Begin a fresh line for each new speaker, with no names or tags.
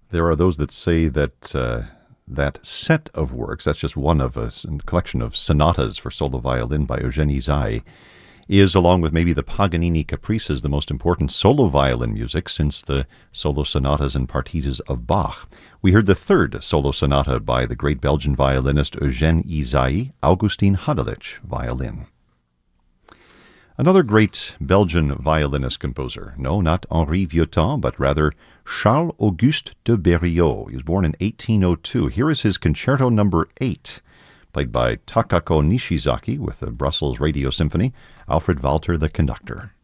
There are those that say that that set of works, that's just one of a collection of sonatas for solo violin by Eugène Ysaÿe, is, along with maybe the Paganini Caprices, the most important solo violin music since the solo sonatas and partitas of Bach. We heard the third solo sonata by the great Belgian violinist Eugène Ysaÿe, Augustin Hadelich, violin. Another great Belgian violinist composer, no, not Henri Vieuxtemps, but rather Charles-Auguste de Berriot. He was born in 1802. Here is his Concerto No. 8, played by Takako Nishizaki with the Brussels Radio Symphony, Alfred Walter the conductor.